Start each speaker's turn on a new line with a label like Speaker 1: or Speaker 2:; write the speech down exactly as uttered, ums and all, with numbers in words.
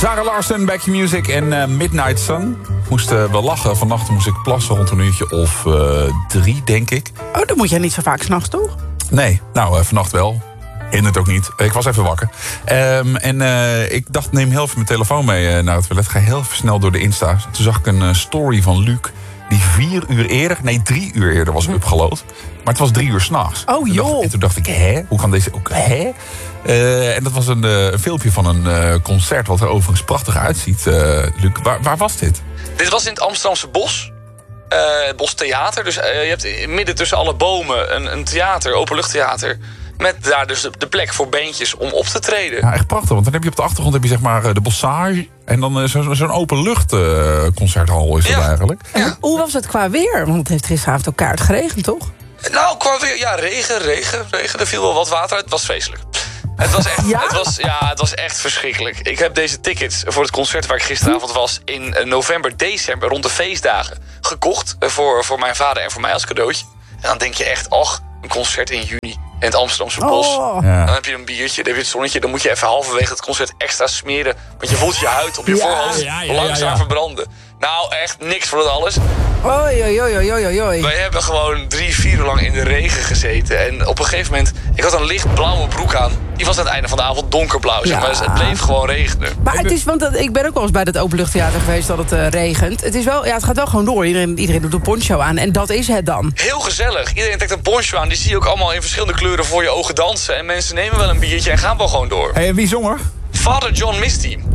Speaker 1: Zara Larsson, Back Your Music en uh, Midnight Sun. Moest uh, wel lachen. Vannacht moest ik plassen rond een uurtje of uh, drie, denk ik.
Speaker 2: Oh, dan moet jij niet zo vaak 's nachts, toch?
Speaker 1: Nee, nou, uh, vannacht wel. In het ook niet. Ik was even wakker. Um, en uh, ik dacht, neem heel even mijn telefoon mee uh, naar het toilet. Ga heel even snel door de Insta. Toen zag ik een uh, story van Luc. Die vier uur eerder, nee, drie uur eerder was upgeload. Maar het was drie uur 's nachts.
Speaker 2: Oh,
Speaker 1: en
Speaker 2: joh.
Speaker 1: Dacht, en toen dacht ik, hè? Hoe kan deze ook, hè? Uh, en dat was een, uh, een filmpje van een uh, concert... wat er overigens prachtig uitziet, uh, Luc. Waar, waar was dit?
Speaker 3: Dit was in het Amsterdamse Bos. Uh, het Bos Theater. Dus uh, je hebt midden tussen alle bomen een, een theater, openluchttheater... met daar dus de, de plek voor bandjes om op te treden.
Speaker 1: Ja, echt prachtig. Want dan heb je op de achtergrond heb je zeg maar de Bossage... en dan uh, zo'n zo openluchtconcerthal uh, is dat
Speaker 3: ja.
Speaker 1: eigenlijk.
Speaker 2: Ja. Hoe was het qua weer? Want het heeft gisteravond ook kaart geregend, toch?
Speaker 3: Nou, qua weer, ja, regen, regen, regen. Er viel wel wat water uit. Het was vreselijk. Het was echt,
Speaker 2: Ja?
Speaker 3: het was, ja, het was echt verschrikkelijk. Ik heb deze tickets voor het concert waar ik gisteravond was... in november, december, rond de feestdagen... gekocht voor, voor mijn vader en voor mij als cadeautje. En dan denk je echt, och, een concert in juni... in het Amsterdamse Bos.
Speaker 2: Oh.
Speaker 1: Ja.
Speaker 3: Dan heb je een biertje, dan heb je het zonnetje... dan moet je even halverwege het concert extra smeren... want je voelt je huid op je
Speaker 2: Ja.
Speaker 3: voorhoofd
Speaker 1: Ja, ja, ja,
Speaker 3: langzaam
Speaker 1: ja.
Speaker 3: verbranden. Nou, echt niks voor dat alles.
Speaker 2: Oei, oei, oei, oei, oei, oei.
Speaker 3: Wij hebben gewoon drie, vier uur lang in de regen gezeten. En op een gegeven moment... ik had een lichtblauwe broek aan. Die was aan het einde van de avond donkerblauw. Zeg maar.
Speaker 2: Ja.
Speaker 3: Dus het bleef gewoon regenen.
Speaker 2: Maar het is, want dat- ik ben ook wel eens bij dat openluchttheater geweest dat het uh, regent. Het is wel, ja, het gaat wel gewoon door. Iedereen, iedereen doet een poncho aan en dat is het dan.
Speaker 3: Heel gezellig. Iedereen trekt een poncho aan. Die zie je ook allemaal in verschillende kleuren voor je ogen dansen. En mensen nemen wel een biertje en gaan wel gewoon door.
Speaker 1: Hey, en wie zong er?
Speaker 3: Father John Misty.